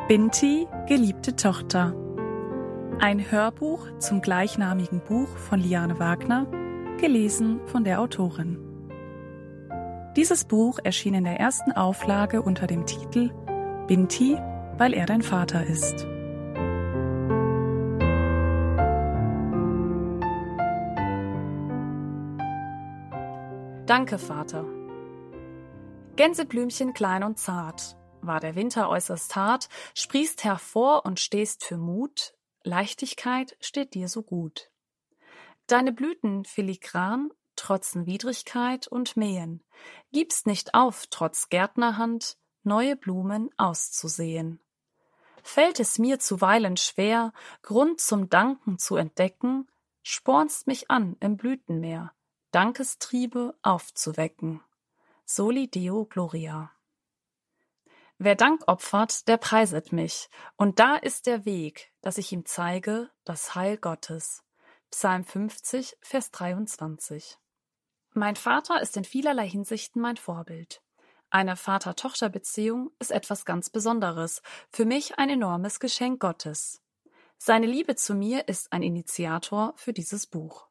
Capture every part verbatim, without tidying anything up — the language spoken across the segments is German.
Binti, geliebte Tochter. Ein Hörbuch zum gleichnamigen Buch von Liane Wagner, gelesen von der Autorin. Dieses Buch erschien in der ersten Auflage unter dem Titel Binti, weil er dein Vater ist. Danke, Vater. Gänseblümchen klein und zart, war der Winter äußerst hart, sprießt hervor und stehst für Mut, Leichtigkeit steht dir so gut. Deine Blüten filigran, trotzen Widrigkeit und Mähen, gibst nicht auf, trotz Gärtnerhand, neue Blumen auszusehen. Fällt es mir zuweilen schwer, Grund zum Danken zu entdecken, spornst mich an im Blütenmeer, Dankestriebe aufzuwecken. Soli Deo Gloria. Wer Dank opfert, der preiset mich, und da ist der Weg, dass ich ihm zeige, das Heil Gottes. Psalm fünfzig, Vers dreiundzwanzig. Mein Vater ist in vielerlei Hinsichten mein Vorbild. Eine Vater-Tochter-Beziehung ist etwas ganz Besonderes, für mich ein enormes Geschenk Gottes. Seine Liebe zu mir ist ein Initiator für dieses Buch.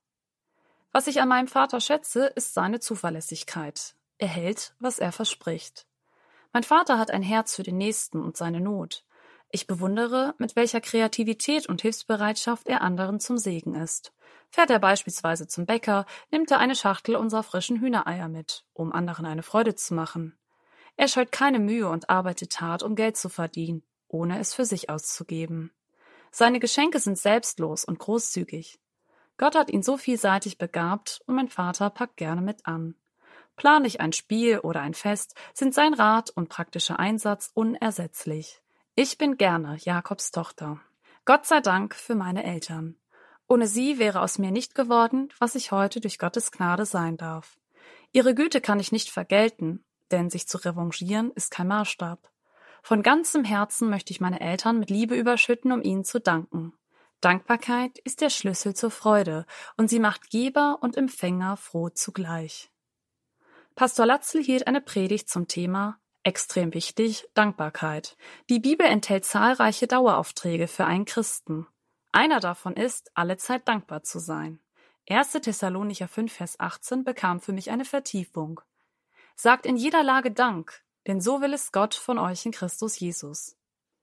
Was ich an meinem Vater schätze, ist seine Zuverlässigkeit. Er hält, was er verspricht. Mein Vater hat ein Herz für den Nächsten und seine Not. Ich bewundere, mit welcher Kreativität und Hilfsbereitschaft er anderen zum Segen ist. Fährt er beispielsweise zum Bäcker, nimmt er eine Schachtel unserer frischen Hühnereier mit, um anderen eine Freude zu machen. Er scheut keine Mühe und arbeitet hart, um Geld zu verdienen, ohne es für sich auszugeben. Seine Geschenke sind selbstlos und großzügig. Gott hat ihn so vielseitig begabt und mein Vater packt gerne mit an. Plane ich ein Spiel oder ein Fest, sind sein Rat und praktischer Einsatz unersetzlich. Ich bin gerne Jakobs Tochter. Gott sei Dank für meine Eltern. Ohne sie wäre aus mir nicht geworden, was ich heute durch Gottes Gnade sein darf. Ihre Güte kann ich nicht vergelten, denn sich zu revanchieren ist kein Maßstab. Von ganzem Herzen möchte ich meine Eltern mit Liebe überschütten, um ihnen zu danken. Dankbarkeit ist der Schlüssel zur Freude und sie macht Geber und Empfänger froh zugleich. Pastor Latzel hielt eine Predigt zum Thema extrem wichtig, Dankbarkeit. Die Bibel enthält zahlreiche Daueraufträge für einen Christen. Einer davon ist, allezeit dankbar zu sein. erster Thessalonicher fünf, Vers achtzehn bekam für mich eine Vertiefung. Sagt in jeder Lage Dank, denn so will es Gott von euch in Christus Jesus.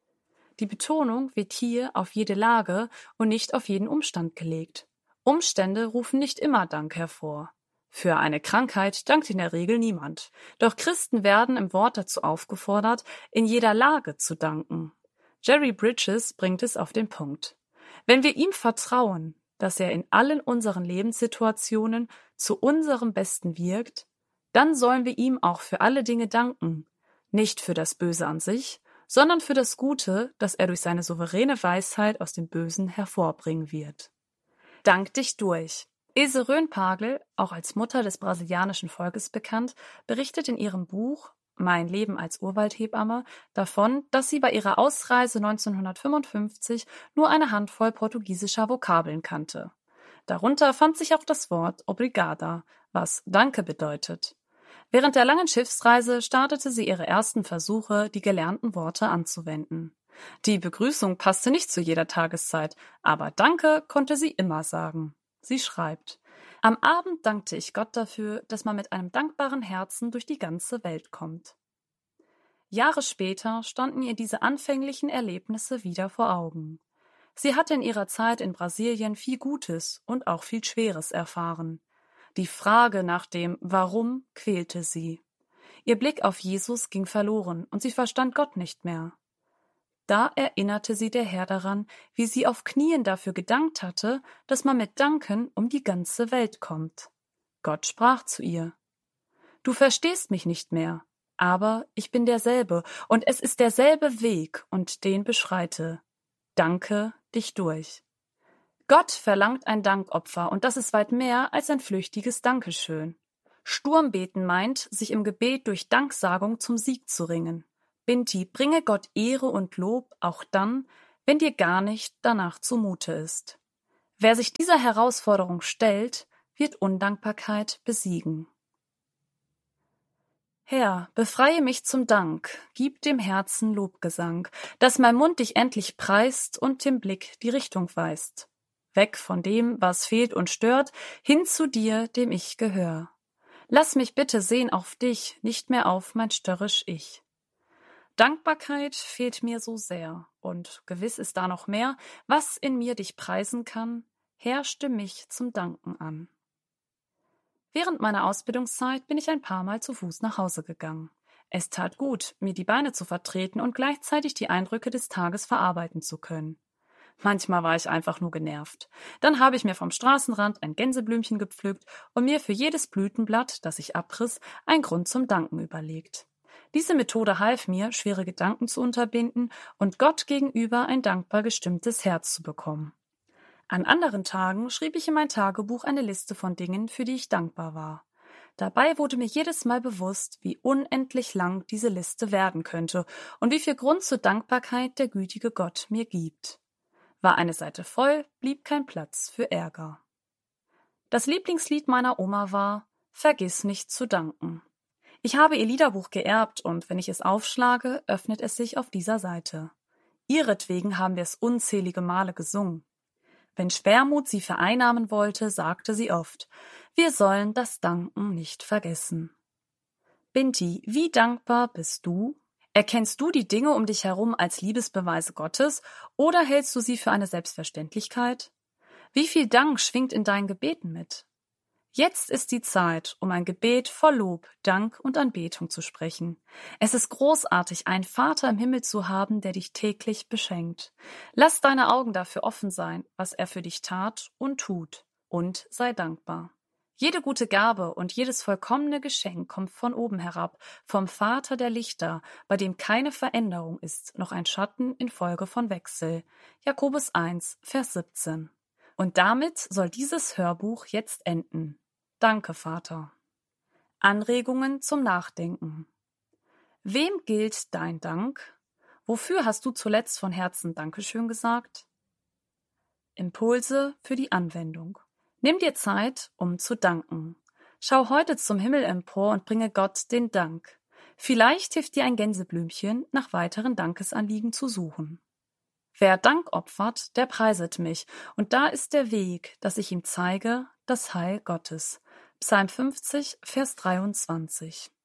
Die Betonung wird hier auf jede Lage und nicht auf jeden Umstand gelegt. Umstände rufen nicht immer Dank hervor. Für eine Krankheit dankt in der Regel niemand. Doch Christen werden im Wort dazu aufgefordert, in jeder Lage zu danken. Jerry Bridges bringt es auf den Punkt. Wenn wir ihm vertrauen, dass er in allen unseren Lebenssituationen zu unserem Besten wirkt, dann sollen wir ihm auch für alle Dinge danken. Nicht für das Böse an sich, sondern für das Gute, das er durch seine souveräne Weisheit aus dem Bösen hervorbringen wird. Dank dich durch. Ilse Röhnpagel, auch als Mutter des brasilianischen Volkes bekannt, berichtet in ihrem Buch Mein Leben als Urwaldhebamme davon, dass sie bei ihrer Ausreise neunzehnhundertfünfundfünfzig nur eine Handvoll portugiesischer Vokabeln kannte. Darunter fand sich auch das Wort Obrigada, was Danke bedeutet. Während der langen Schiffsreise startete sie ihre ersten Versuche, die gelernten Worte anzuwenden. Die Begrüßung passte nicht zu jeder Tageszeit, aber Danke konnte sie immer sagen. Sie schreibt: Am Abend dankte ich Gott dafür, dass man mit einem dankbaren Herzen durch die ganze Welt kommt. Jahre später standen ihr diese anfänglichen Erlebnisse wieder vor Augen. Sie hatte in ihrer Zeit in Brasilien viel Gutes und auch viel Schweres erfahren. Die Frage nach dem Warum quälte sie. Ihr Blick auf Jesus ging verloren und sie verstand Gott nicht mehr. Da erinnerte sie der Herr daran, wie sie auf Knien dafür gedankt hatte, dass man mit Danken um die ganze Welt kommt. Gott sprach zu ihr: Du verstehst mich nicht mehr, aber ich bin derselbe und es ist derselbe Weg und den beschreite. Danke dich durch. Gott verlangt ein Dankopfer und das ist weit mehr als ein flüchtiges Dankeschön. Sturmbeten meint, sich im Gebet durch Danksagung zum Sieg zu ringen. Binti, bringe Gott Ehre und Lob auch dann, wenn dir gar nicht danach zumute ist. Wer sich dieser Herausforderung stellt, wird Undankbarkeit besiegen. Herr, befreie mich zum Dank, gib dem Herzen Lobgesang, dass mein Mund dich endlich preist und dem Blick die Richtung weist. Weg von dem, was fehlt und stört, hin zu dir, dem ich gehör. Lass mich bitte sehen auf dich, nicht mehr auf mein störrisch Ich. Dankbarkeit fehlt mir so sehr, und gewiss ist da noch mehr, was in mir dich preisen kann, Herr, stimm mich zum Danken an. Während meiner Ausbildungszeit bin ich ein paar Mal zu Fuß nach Hause gegangen. Es tat gut, mir die Beine zu vertreten und gleichzeitig die Eindrücke des Tages verarbeiten zu können. Manchmal war ich einfach nur genervt. Dann habe ich mir vom Straßenrand ein Gänseblümchen gepflückt und mir für jedes Blütenblatt, das ich abriss, einen Grund zum Danken überlegt. Diese Methode half mir, schwere Gedanken zu unterbinden und Gott gegenüber ein dankbar gestimmtes Herz zu bekommen. An anderen Tagen schrieb ich in mein Tagebuch eine Liste von Dingen, für die ich dankbar war. Dabei wurde mir jedes Mal bewusst, wie unendlich lang diese Liste werden könnte und wie viel Grund zur Dankbarkeit der gütige Gott mir gibt. War eine Seite voll, blieb kein Platz für Ärger. Das Lieblingslied meiner Oma war »Vergiss nicht zu danken«. Ich habe ihr Liederbuch geerbt und wenn ich es aufschlage, öffnet es sich auf dieser Seite. Ihretwegen haben wir es unzählige Male gesungen. Wenn Schwermut sie vereinnahmen wollte, sagte sie oft, wir sollen das Danken nicht vergessen. Binti, wie dankbar bist du? Erkennst du die Dinge um dich herum als Liebesbeweise Gottes oder hältst du sie für eine Selbstverständlichkeit? Wie viel Dank schwingt in deinen Gebeten mit? Jetzt ist die Zeit, um ein Gebet voll Lob, Dank und Anbetung zu sprechen. Es ist großartig, einen Vater im Himmel zu haben, der dich täglich beschenkt. Lass deine Augen dafür offen sein, was er für dich tat und tut, und sei dankbar. Jede gute Gabe und jedes vollkommene Geschenk kommt von oben herab, vom Vater der Lichter, bei dem keine Veränderung ist, noch ein Schatten infolge von Wechsel. Jakobus eins, Vers siebzehn. Und damit soll dieses Hörbuch jetzt enden. Danke, Vater. Anregungen zum Nachdenken. Wem gilt dein Dank? Wofür hast du zuletzt von Herzen Dankeschön gesagt? Impulse für die Anwendung. Nimm dir Zeit, um zu danken. Schau heute zum Himmel empor und bringe Gott den Dank. Vielleicht hilft dir ein Gänseblümchen, nach weiteren Dankesanliegen zu suchen. Wer Dank opfert, der preiset mich, und da ist der Weg, dass ich ihm zeige, das Heil Gottes. Psalm fünfzig, Vers dreiundzwanzig.